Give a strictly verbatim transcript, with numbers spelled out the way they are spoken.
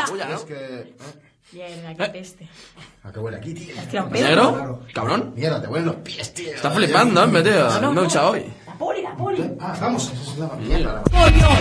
¡Puya! Puya, ¿no? Es que... ¿eh? Bien, qué peste. ¿A qué huele aquí, tío? Hostia, un pedo. ¿Negro? Cabrón. Mierda, te huelen los pies, tío. Está flipando, hombre, tío. No, no, No he no. echado hoy. La poli, la poli. Ah, vamos, esa es la mierda. la-